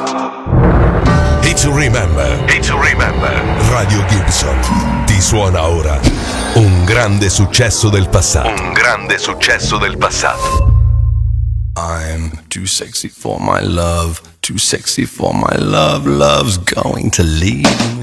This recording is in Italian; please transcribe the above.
Hit to Remember. Hit to Remember. Radio Gibson ti suona ora un grande successo del passato. Un grande successo del passato. I'm too sexy for my love, too sexy for my love, love's going to leave me.